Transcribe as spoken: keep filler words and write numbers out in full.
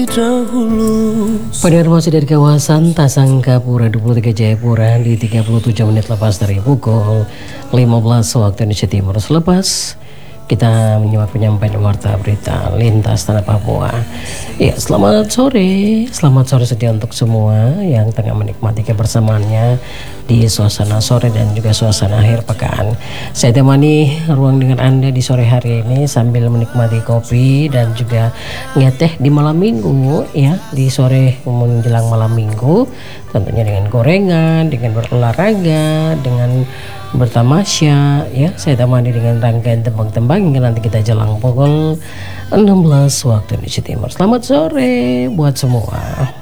terlebih dahulu. Pendengar masih dari kawasan Tasangkapura dua puluh tiga Jayapura di tiga puluh tujuh menit lepas dari pukul lima belas waktu Indonesia Timur. Selepas kita menyimak penyampaian warta berita lintas tanah Papua. Ya, selamat sore, selamat sore sedia untuk semua yang tengah menikmati kebersamaannya di suasana sore dan juga suasana akhir pekan. Saya temani ruang dengan Anda di sore hari ini sambil menikmati kopi dan juga ngeteh di malam minggu, ya, di sore menjelang malam minggu, tentunya dengan gorengan, dengan berolahraga, dengan bertamasya, ya. Saya temani dengan rangkaian tembang-tembang hingga nanti kita jelang pukul enam belas waktu Indonesia Timur. Selamat sore buat semua.